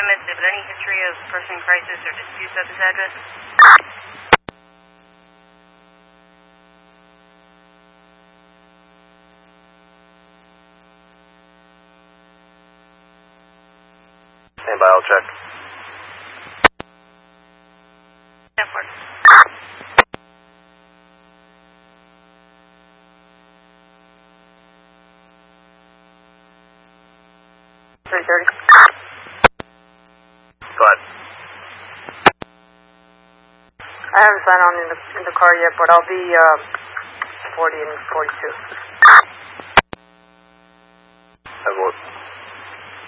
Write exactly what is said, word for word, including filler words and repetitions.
premise, is there any history of person crisis or disputes at this address? Stand by, I'll check. ten four. three thirty. Go ahead. I haven't signed on in the, in the car yet, but I'll be uh, forty and forty-two.